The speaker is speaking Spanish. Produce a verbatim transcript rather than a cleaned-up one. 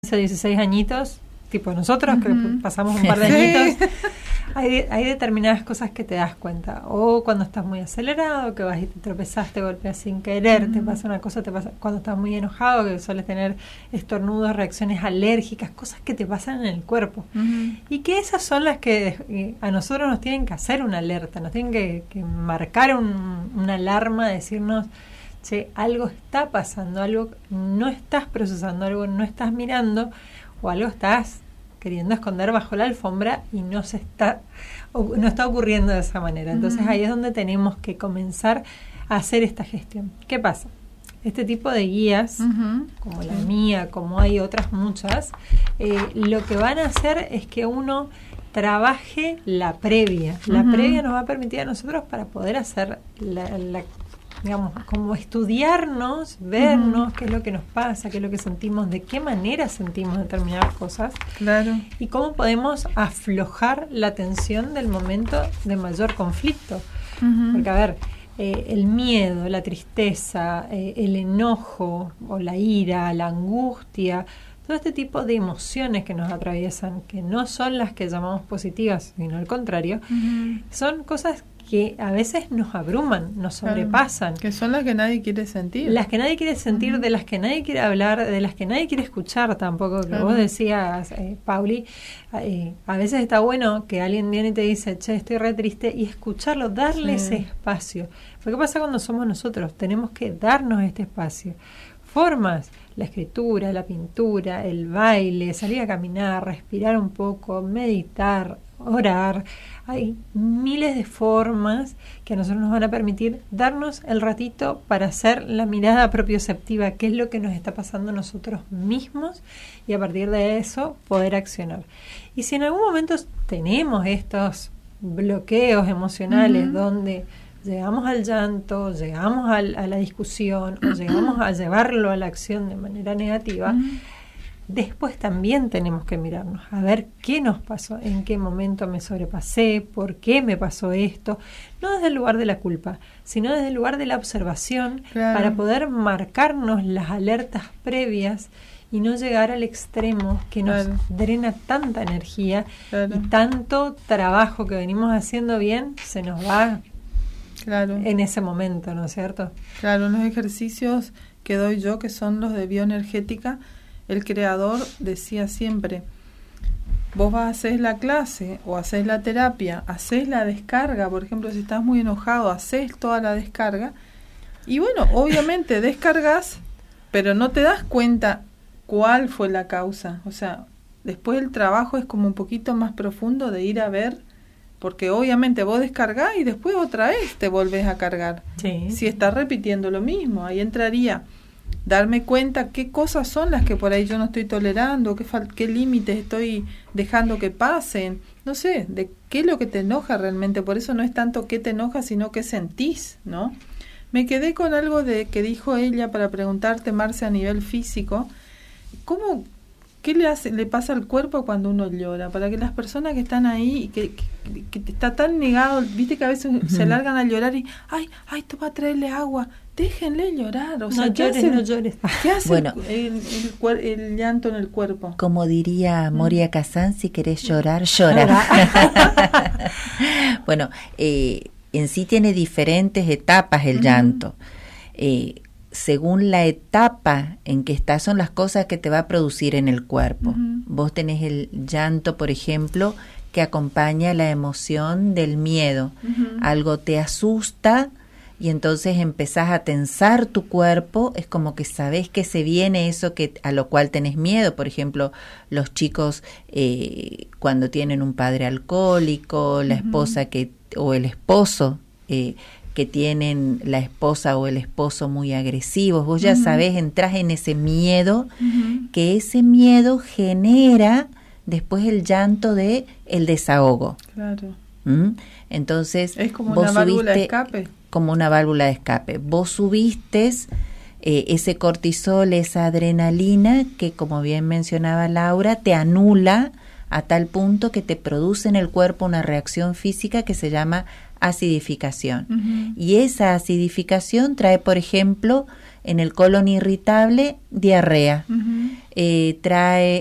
dieciséis añitos, tipo nosotros, uh-huh. que pasamos un par de añitos, sí. hay, hay determinadas cosas que te das cuenta. O cuando estás muy acelerado, que vas y te tropezás, te golpeas sin querer, uh-huh. te pasa una cosa, te pasa cuando estás muy enojado, que sueles tener estornudos, reacciones alérgicas, cosas que te pasan en el cuerpo. Uh-huh. Y que esas son las que a nosotros nos tienen que hacer una alerta, nos tienen que, que marcar un, una alarma, decirnos, che, algo está pasando, algo no estás procesando, algo no estás mirando, o algo estás queriendo esconder bajo la alfombra y no se está o, no está ocurriendo de esa manera. Entonces uh-huh. ahí es donde tenemos que comenzar a hacer esta gestión. ¿Qué pasa? Este tipo de guías, uh-huh. como la mía, como hay otras muchas, eh, lo que van a hacer es que uno trabaje la previa. La uh-huh. previa nos va a permitir a nosotros para poder hacer la, la digamos, como estudiarnos, vernos, uh-huh. qué es lo que nos pasa, qué es lo que sentimos, de qué manera sentimos determinadas cosas, claro. y cómo podemos aflojar la tensión del momento de mayor conflicto. Uh-huh. Porque, a ver, eh, el miedo, la tristeza, eh, el enojo o la ira, la angustia, todo este tipo de emociones que nos atraviesan, que no son las que llamamos positivas, sino al contrario, uh-huh. son cosas que a veces nos abruman, nos sobrepasan. Que son las que nadie quiere sentir. Las que nadie quiere sentir, uh-huh. de las que nadie quiere hablar, de las que nadie quiere escuchar tampoco. Que claro. vos decías, eh, Pauli, eh, a veces está bueno que alguien viene y te dice, che, estoy re triste, y escucharlo, darle sí. ese espacio. Porque ¿qué pasa cuando somos nosotros? Tenemos que darnos este espacio. Formas, la escritura, la pintura, el baile, salir a caminar, respirar un poco, meditar, orar. Hay miles de formas que a nosotros nos van a permitir darnos el ratito para hacer la mirada propioceptiva, qué es lo que nos está pasando nosotros mismos, y a partir de eso poder accionar. Y si en algún momento tenemos estos bloqueos emocionales uh-huh. donde llegamos al llanto, llegamos al, a la discusión o llegamos a llevarlo a la acción de manera negativa, uh-huh. después también tenemos que mirarnos, a ver qué nos pasó, en qué momento me sobrepasé, por qué me pasó esto, no desde el lugar de la culpa, sino desde el lugar de la observación, claro. para poder marcarnos las alertas previas y no llegar al extremo que nos claro. drena tanta energía, claro. y tanto trabajo que venimos haciendo bien se nos va claro. en ese momento, ¿no es cierto? Claro, los ejercicios que doy yo, que son los de bioenergética, el creador decía siempre, vos vas a hacer la clase o haces la terapia, haces la descarga, por ejemplo, si estás muy enojado, haces toda la descarga, y bueno, obviamente descargas, pero no te das cuenta cuál fue la causa. O sea, después el trabajo es como un poquito más profundo de ir a ver, porque obviamente vos descargás y después otra vez te volvés a cargar. Sí. Si estás repitiendo lo mismo, ahí entraría darme cuenta qué cosas son las que por ahí yo no estoy tolerando, qué, fal- qué límites estoy dejando que pasen, no sé, de qué es lo que te enoja realmente. Por eso no es tanto qué te enoja, sino qué sentís, ¿no? Me quedé con algo de que dijo ella para preguntarte, Marce, a nivel físico, ¿cómo, qué le hace, le pasa al cuerpo cuando uno llora? Para que las personas que están ahí, que, que, que está tan negado, viste que a veces uh-huh. se largan a llorar y, ay, ay, toma a traerle agua. Déjenle llorar, o sea, no ¿qué llores, hace, no llores. ¿qué hace bueno, el, el, el, el llanto en el cuerpo? Como diría Moria Kazan, si querés llorar, llora. Bueno, eh, en sí tiene diferentes etapas el uh-huh. llanto. Eh, según la etapa en que estás, son las cosas que te va a producir en el cuerpo. Uh-huh. Vos tenés el llanto, por ejemplo, que acompaña la emoción del miedo. Uh-huh. Algo te asusta, y entonces empezás a tensar tu cuerpo, es como que sabés que se viene eso que a lo cual tenés miedo. Por ejemplo, los chicos eh, cuando tienen un padre alcohólico, la uh-huh. esposa que o el esposo eh, que tienen la esposa o el esposo muy agresivos, vos ya uh-huh. sabés, entrás en ese miedo, uh-huh. que ese miedo genera después el llanto de el desahogo. Claro. ¿Mm? Entonces, es como vos una válvula subiste, de escape. Como una válvula de escape. Vos subiste eh, ese cortisol, esa adrenalina que, como bien mencionaba Laura, te anula a tal punto que te produce en el cuerpo una reacción física que se llama acidificación. Uh-huh. Y esa acidificación trae, por ejemplo, En el colon irritable, diarrea. Uh-huh. Eh, trae